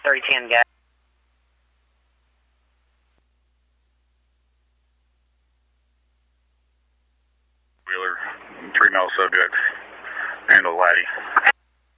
3010 gas. Wheeler, 3 mile subject, handle Laddie.